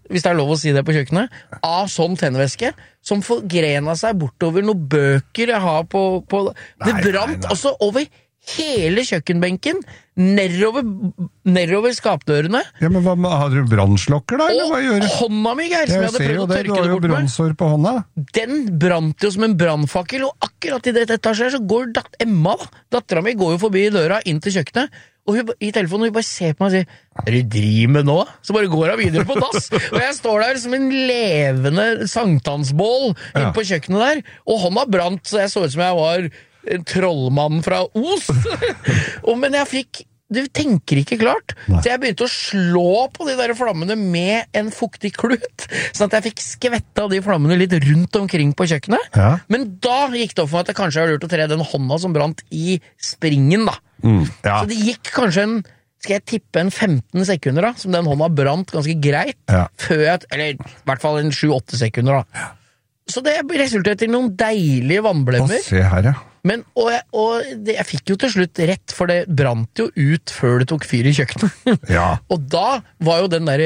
hvis det lov å si det på kjøkkenet, av sånn tennvæske, som forgrena seg bortover noen bøker jeg har på det brant altså over hele kjøkkenbenken, nedover skapdørene. Ja, men hadde du brannslokker da, eller hva gjør du? Og hånda mi, Geir, som jeg hadde prøvd å tørke det bort med. Du har jo brannsår på hånda. Den brant jo som en brannfakkel, og akkurat i det etasjer så går Emma, datteren min går jo forbi døra inn til kjøkkenet, og hun, i telefonen, hun bare ser på meg og sier, er du driver med nå? Så bare går hun videre på dass, og jeg står der som en levende sankthansbål inne på kjøkkenet der, og hånda brant, så jeg så ut som jeg var en trollmann fra Os. Men jeg fikk, du tenker ikke klart, så jeg begynte å slå på de der flammene med en fuktig klut, sånn at jeg fikk skvette av de flammene litt rundt omkring på kjøkkenet. Ja. Men da gikk det opp for meg at det kanskje var lurt å tre den hånda som brant i springen da. Ja. Så det gikk kanskje skal jeg tippe en 15 sekunder da, som den hånda brant ganske greit, før jeg, eller i hvert fall en 7-8 sekunder da. Så det resulterte i noen deilige vannblemmer. Se her, ja. Men, jeg fikk jo til slutt rett, for det brant jo ut før det tok fyr i kjøkkenet. Ja. Og da var jo den der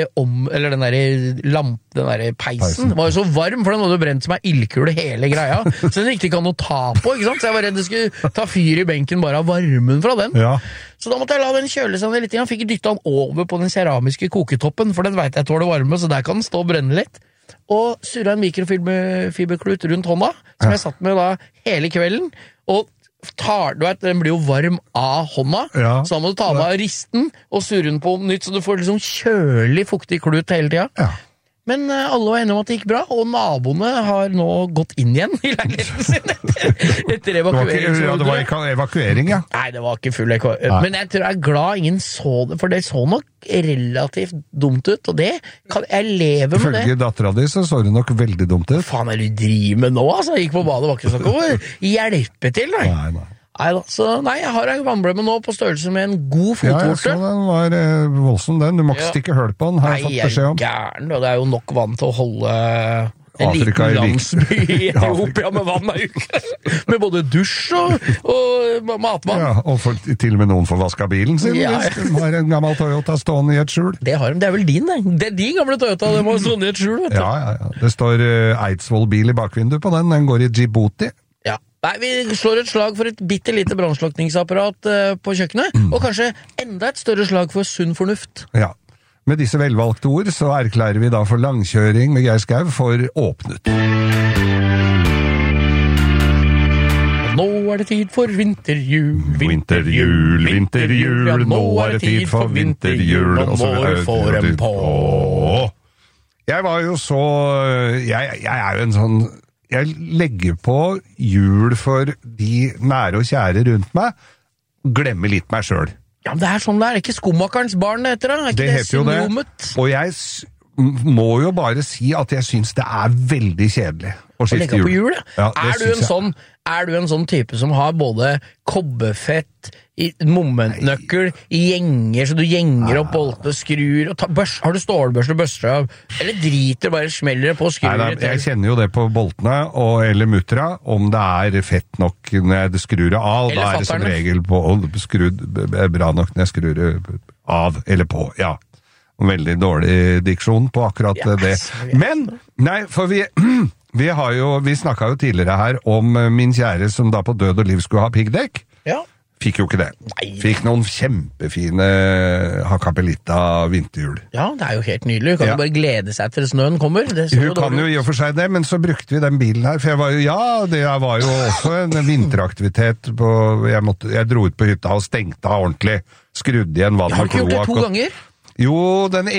peisen var jo så varm, for den hadde jo brent som en ildkule hele greia. Så den gikk det ikke an å ta på, ikke sant? Så jeg var redd det skulle ta fyr i benken bare av varmen fra den. Ja. Så da måtte jeg la den kjøle seg litt. Jeg fikk dyttet den over på den keramiske koketoppen, for den vet jeg tåler varme, så der kan den stå og brenne litt. Og surret en mikrofiberklut rundt hånda, som jeg satt med da hele kvelden, og du vet, den blir jo varm av hånda, så da må du ta med risten og surre den på nytt, så du får liksom kjølig fuktig klut hele tida. Ja. Men alle var enige om at det gikk bra, og naboene har nå gått inn igjen i leiligheten sin etter evakuering. Det var ikke evakuering, ja. Nei, det var ikke full evakuering. Men jeg tror jeg er glad ingen så det, for det så nok relativt dumt ut, og det kan jeg leve med det. Ifølge datteren din så det nok veldig dumt ut. Faen, er du driver med nå, altså? Jeg gikk på badet, var ikke sånn å hjelpe til, nei. Nei. Nei, jeg har en vannblemme nå på størrelse med en god fotvorte. Ja, jeg så den var voldsom den. Du må ikke stikke høl på den, har jeg fått beskjed om. Nei, jeg er gæren, og det er jo nok vann til å holde en liten landsby i Etiopia med vann av uke. Med både dusj og matvann. Ja, og til og med noen får vaska bilen sin, hvis de har en gammel Toyota stående i et skjul. Det har de, det er vel din, det. Det er din gamle Toyota, det må stående i et skjul, vet du. Ja. Det står Eidsvoll-bil i bakvinduet på den går i Djibouti. Nei, vi slår et slag for et bittelite brannslukningsapparat på kjøkkenet, og kanskje enda et større slag for sunn fornuft. Ja. Med disse velvalgte ord så erklærer vi da for langkjøring med Geir Skau for åpnet. Nå er det tid for vinterjul, vinterjul, nå er det tid for vinterjul, og nå får dem på. Jeg var jo så, jeg er jo en sånn, jeg legger på jul for de nære og kjære rundt meg, glemmer litt meg selv. Ja, men det er sånn det er ikke skommakerens barn det heter da, er ikke det syndromet? Og jeg må jo bare si at jeg synes det er veldig kjedelig å skifte jul. Ja, er du en sånn type som har både kobberfett, momentnøkkel, gjenger, så du gjenger opp boltene, skrur, har du stålbørste og børster av, eller driter bare smeller på skrur? Nei, jeg kjenner jo det på boltene, eller muttra, om det er fett nok når jeg skrur det av, da er det som regel på, bra nok når jeg skrur det av, eller på, ja. Veldig dårlig diksjon på akkurat det. Men, nei, for vi snakket jo tidligere her om min kjære som da på død og liv skulle ha piggdekk. Ja. Fikk jo ikke det. Nei. Fikk noen kjempefine Hakkapelitta vinterhjul. Ja, det er jo helt nydelig. Kan jo bare glede seg til snøen kommer. Hun kan jo i og for seg det, men så brukte vi den bilen her, for det var jo også en vinteraktivitet på, jeg dro ut på hytta og stengte av ordentlig, skrudde igjen vann og kloak. Har du ikke gjort det 2 ganger? Jo, den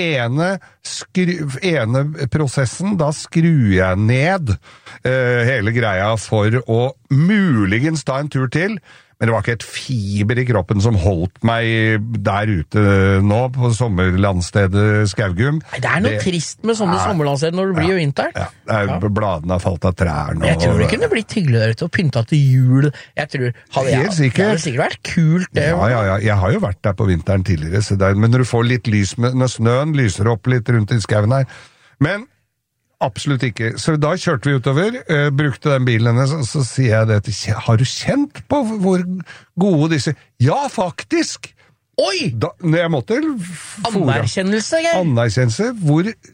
ene prosessen, da skrur jeg ned hele greia for å muligens ta en tur til, men det var ikke et fiber i kroppen som holdt meg der ute nå på sommerlandstedet Skaugum. Nei, det er noe trist med sånne sommerlandsteder når det blir jo vinter. Ja, bladene har falt av trærne. Jeg tror det kunne blitt hyggelig der ute og pynta til jul. Jeg tror, det hadde sikkert vært kult det. Ja, jeg har jo vært der på vinteren tidligere, men når du får litt lys, når snøen lyser opp litt rundt i skauen her, men absolutt ikke. Så da kjørte vi utover, brukte den bilen hennes, og så sier jeg det til, har du kjent på hvor gode disse? Ja, faktisk! Oi! Jeg måtte Anerkjennelse, Geir. Anerkjennelse, hvor